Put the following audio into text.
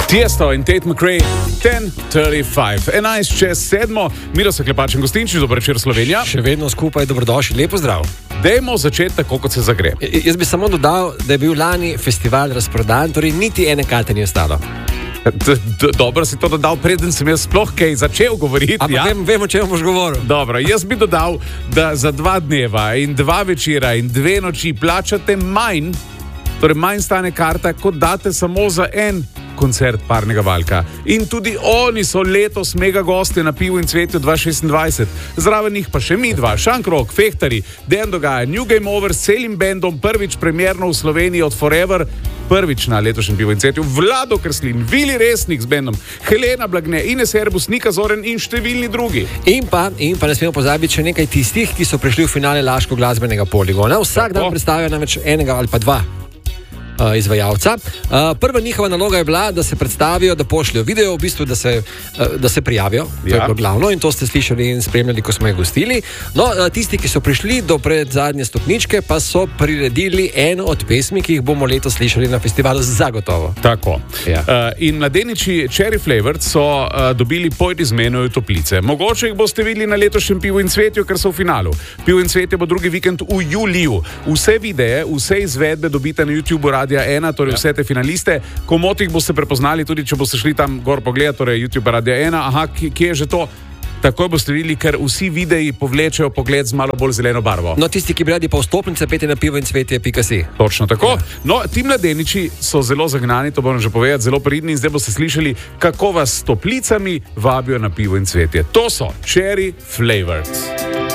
Tiesto in Tate McRae, 10:35, 11:07, Miro se Klepač in Gostinčič, dober večer Slovenija. Še vedno skupaj, dobrodošli, lepo zdrav. Dajmo začeti tako, kot se zagre. Jaz bi samo dodal, da je bil lani festival razprodan, torej niti ene karte ni ostalo. Dobro si to dodal, preden sem jaz sploh kaj začel govoriti. Ampak vem, o čem boš govoril. Dobro, jaz bi dodal, da za 2 dneva in 2 večera in 2 noči plačate manj, torej manj stane karta, kot date samo za en koncert Parnega Valjka. In tudi oni so letos mega gosti na Pivu in Cvetju 2026. Zraven njih pa še mi dva, Šankrok, Fehtari, Dejan Dogaja, New Game Over s celim bendom, prvič premierno v Sloveniji od Forever, prvič na letošnjem Pivu in Cvetju, Vlado Kreslin, Vili Resnik z bendom, Helena Blagne, Ines Erbus, Nika Zoren in številni drugi. In pa ne smemo pozabiti še nekaj tistih, ki so prišli v finale Laško glasbenega poligona. Vsak dan predstavijo namreč enega ali pa 2 izvajalca. Prva njihova naloga je bila, da se predstavijo, da pošljajo video, v bistvu, da se prijavijo. To je bilo glavno in to ste slišali in spremljali, ko smo jih gostili. No, tisti, ki so prišli do predzadnje stopničke, pa so priredili eno od pesmi, ki jih bomo letos slišali na festivalu zagotovo. Tako. Ja. In mladeniči Cherry Flavored so dobili Pojdi z menoj v toplice. Mogoče jih boste videli na letošnjem Pivu in Cvetju, ker so v finalu. Pivo in Cvetje bo drugi vikend v juliju. Vse videe, vse izvedbe dobite na YouTubeu Radia 1, torej vse te finaliste. Komotih boste prepoznali, tudi če boste šli tam gor pogledati, torej YouTube Radia 1. Aha, kje je že to? Takoj boste videli, ker vsi videi povlečejo pogled z malo bolj zeleno barvo. No, tisti, ki bi radi pa vstopnice, pejte na pivoincvetje.si. Točno tako. Ja. No, ti mladeniči so zelo zagnani, to moram že povedati, zelo pridni in zdaj boste slišali, kako vas s toplicami vabijo na Pivo in Cvetje. To so Cherry Flavored.